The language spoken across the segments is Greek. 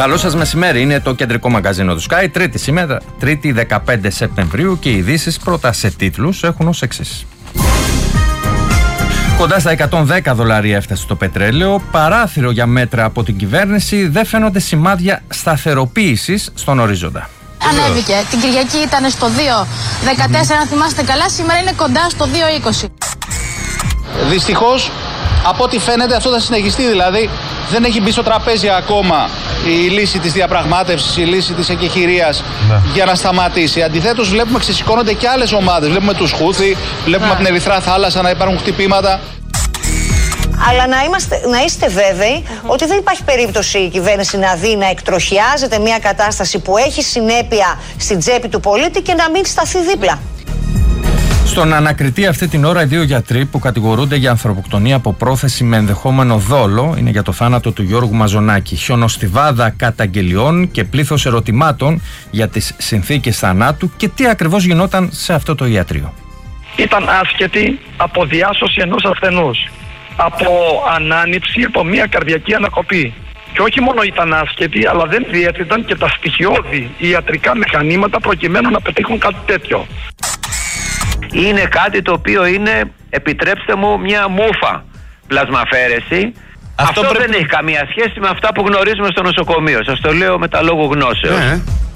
Καλό σας μεσημέρι, είναι το κεντρικό μαγκαζίνο του Sky, Τρίτη σήμερα, Τρίτη 15 Σεπτεμβρίου, και οι ειδήσεις πρώτα σε τίτλους έχουν ως εξής. Κοντά στα $110 έφτασε το πετρέλαιο, παράθυρο για μέτρα από την κυβέρνηση, δεν φαίνονται σημάδια σταθεροποίησης στον ορίζοντα. Ανέβηκε, την Κυριακή ήταν στο 2,14, αν θυμάστε καλά, σήμερα είναι κοντά στο 2,20. Δυστυχώς, από ό,τι φαίνεται αυτό θα συνεχιστεί, δηλαδή δεν έχει μπει στο τραπέζι ακόμα η λύση της διαπραγμάτευσης, η λύση της εκεχηρίας για να σταματήσει. Αντιθέτως βλέπουμε ξεσηκώνονται και άλλες ομάδες, βλέπουμε τους Χούθι, βλέπουμε από την Ερυθρά Θάλασσα να υπάρχουν χτυπήματα. Αλλά να είστε βέβαιοι ότι δεν υπάρχει περίπτωση η κυβέρνηση να δει να εκτροχιάζεται μια κατάσταση που έχει συνέπεια στην τσέπη του πολίτη και να μην σταθεί δίπλα. Στον ανακριτή αυτή την ώρα οι δύο γιατροί που κατηγορούνται για ανθρωποκτονία από πρόθεση με ενδεχόμενο δόλο είναι για το θάνατο του Γιώργου Μαζονάκη. Χιονοστιβάδα καταγγελιών και πλήθος ερωτημάτων για τις συνθήκες θανάτου και τι ακριβώς γινόταν σε αυτό το ιατρείο. Ήταν άσχετη από διάσωση ενός ασθενούς, από ανάνυψη, από μια καρδιακή ανακοπή. Και όχι μόνο ήταν άσχετοι, αλλά δεν διέθεταν και τα στοιχειώδη ιατρικά μηχανήματα προκειμένου να πετύχουν κάτι τέτοιο. Είναι κάτι το οποίο είναι, επιτρέψτε μου, μια μούφα πλασμαφαίρεση. Αυτό δεν έχει καμία σχέση με αυτά που γνωρίζουμε στο νοσοκομείο. Σας το λέω με τα λόγου γνώσεως.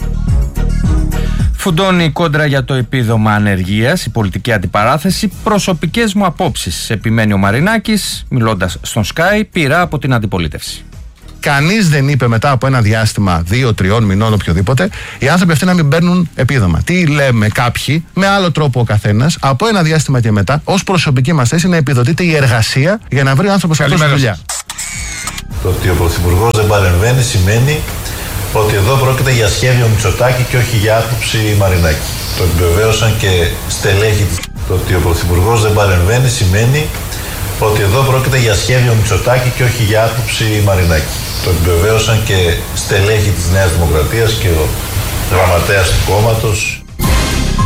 Φουντώνει η κόντρα για το επίδομα ανεργίας, η πολιτική αντιπαράθεση, προσωπικές μου απόψεις, επιμένει ο Μαρινάκης, μιλώντας στον Sky, πειρά από την αντιπολίτευση. Κανείς δεν είπε μετά από ένα διάστημα 2-3 μηνών, οποιοδήποτε, οι άνθρωποι αυτοί να μην παίρνουν επίδομα. Τι λέμε κάποιοι, με άλλο τρόπο ο καθένας, από ένα διάστημα και μετά, ως προσωπική μας θέση να επιδοτείται η εργασία για να βρει ο άνθρωπος αυτός τη δουλειά. Το ότι ο Πρωθυπουργός δεν παρεμβαίνει σημαίνει ότι εδώ πρόκειται για σχέδιο Μητσοτάκη και όχι για άποψη Μαρινάκη. Το επιβεβαίωσαν και στελέχη της. Το ότι ο Πρωθυπουργός δεν παρεμβαίνει σημαίνει ότι εδώ πρόκειται για σχέδιο Μητσοτάκη και όχι για άποψη Μαρινάκη. Το επιβεβαίωσαν και στελέχη της Νέας Δημοκρατίας και ο γραμματέας του κόμματος.